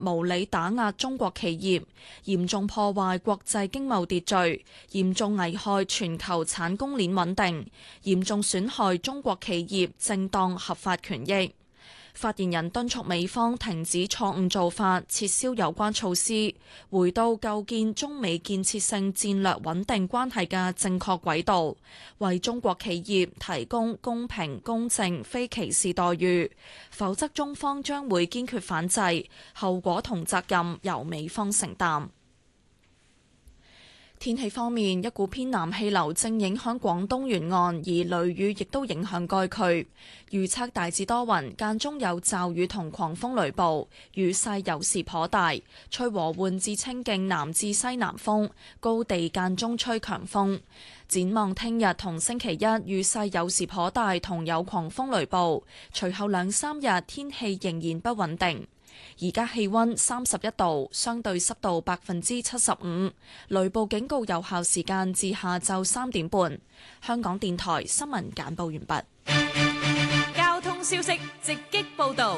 無理打壓中國企業，嚴重破壞國際經貿秩序，嚴重危害全球產供鏈穩定，嚴重損害中國企業正當合法權益。發言人敦促美方停止錯誤做法，撤銷有關措施，回到構建中美建設性戰略穩定關係嘅正確軌道，為中國企業提供公平、公正、非歧視待遇，否則中方將會堅決反制，後果同責任由美方承擔。天氣方面，一股偏南氣流正影響廣東沿岸，而雷雨亦都影響該區。預測大致多雲，間中有驟雨同狂風雷暴，雨勢有時頗大，吹和緩至清勁南至西南風，高地間中吹強風。展望聽日同星期一，雨勢有時頗大，同有狂風雷暴。隨後2、3日天氣仍然不穩定。而家氣溫31度，相對濕度75%，雷暴警告有效時間至下晝3點半。香港電台新聞簡報完畢。 交通消息直擊報道。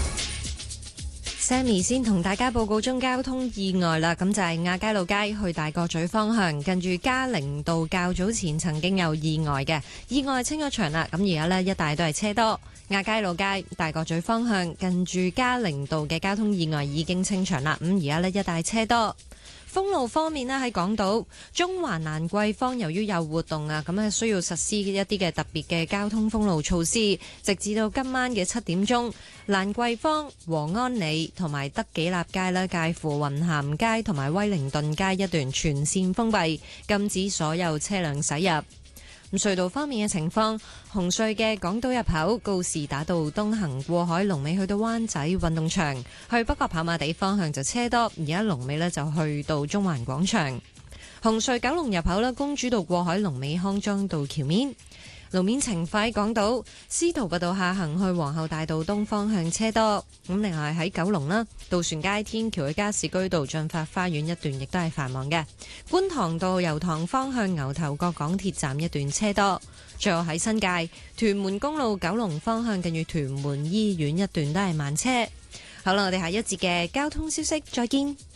Sammy 先同大家報告中交通意外啦，咁就係亞皆老街去大角咀方向，近住嘉寧道較早前曾經有意外嘅，意外清咗場啦，咁而家呢，一帶都係車多。亞皆老街大角咀方向近住嘉寧道嘅交通意外已經清場啦，咁而家呢，一帶車多。封路方面呢，喺港島中環蘭桂坊，由於有活動啊，咁需要實施一啲嘅特別嘅交通封路措施，直至到今晚嘅7點鐘，蘭桂坊、和安里同埋德己立街呢，介乎雲咸街同埋威靈頓街一段全線封閉，禁止所有車輛駛入。隧道方面嘅情況，紅隧嘅港島入口告士打道東行過海龍尾去到灣仔運動場，去北角跑馬地方向就車多，而家龍尾呢就去到中環廣場。紅隧九龍入口呢，公主道過海龍尾康莊道橋面。路面情況喺港島司徒拔道下行去皇后大道東方向車多，咁另外喺九龍啦，渡船街天橋去加士居道進發花園一段亦都係繁忙嘅。觀塘道油塘方向牛頭角港鐵站一段車多，最後喺新界屯門公路九龍方向近住屯門醫院一段都係慢車。好啦，我哋下一節嘅交通消息再見。